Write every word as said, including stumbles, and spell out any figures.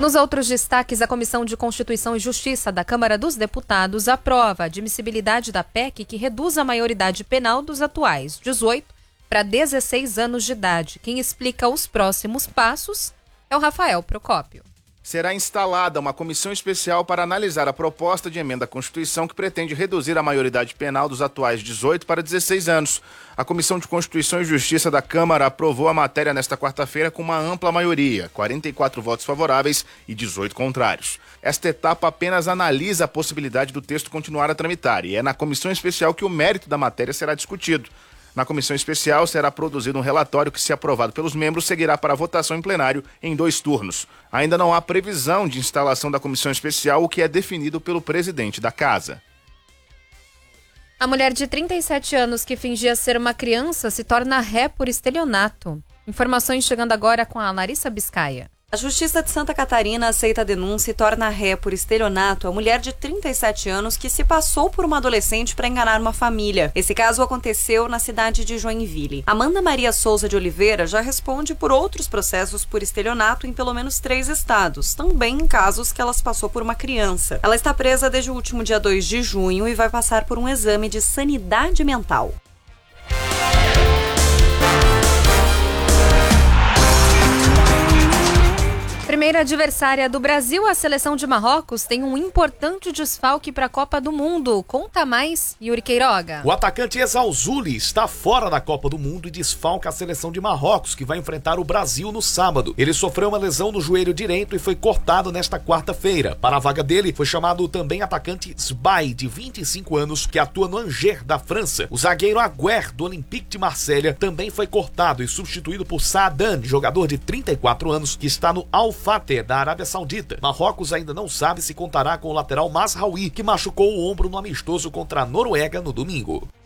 Nos outros destaques, a Comissão de Constituição e Justiça da Câmara dos Deputados aprova a admissibilidade da P E C que reduz a maioridade penal dos atuais dezoito para dezesseis anos de idade. Quem explica os próximos passos é o Rafael Procópio. Será instalada uma comissão especial para analisar a proposta de emenda à Constituição que pretende reduzir a maioridade penal dos atuais dezoito para dezesseis anos. A Comissão de Constituição e Justiça da Câmara aprovou a matéria nesta quarta-feira com uma ampla maioria, quarenta e quatro votos favoráveis e dezoito contrários. Esta etapa apenas analisa a possibilidade do texto continuar a tramitar e é na comissão especial que o mérito da matéria será discutido. Na comissão especial será produzido um relatório que, se aprovado pelos membros, seguirá para a votação em plenário em dois turnos. Ainda não há previsão de instalação da comissão especial, o que é definido pelo presidente da casa. A mulher de trinta e sete anos que fingia ser uma criança se torna ré por estelionato. Informações chegando agora com a Larissa Biscaia. A Justiça de Santa Catarina aceita a denúncia e torna ré por estelionato a mulher de trinta e sete anos que se passou por uma adolescente para enganar uma família. Esse caso aconteceu na cidade de Joinville. Amanda Maria Souza de Oliveira já responde por outros processos por estelionato em pelo menos três estados, também em casos que ela se passou por uma criança. Ela está presa desde o último dia dois de junho e vai passar por um exame de sanidade mental. Primeira adversária do Brasil, a seleção de Marrocos tem um importante desfalque para a Copa do Mundo. Conta mais, Yuri Queiroga. O atacante Ezauzuli está fora da Copa do Mundo e desfalca a seleção de Marrocos, que vai enfrentar o Brasil no sábado. Ele sofreu uma lesão no joelho direito e foi cortado nesta quarta-feira. Para a vaga dele, foi chamado também atacante Sbai, de vinte e cinco anos, que atua no Angers, da França. O zagueiro Agüer, do Olympique de Marselha, também foi cortado e substituído por Saadan, jogador de trinta e quatro anos, que está no Al Fateh, da Arábia Saudita. Marrocos ainda não sabe se contará com o lateral Mazraoui, que machucou o ombro no amistoso contra a Noruega no domingo.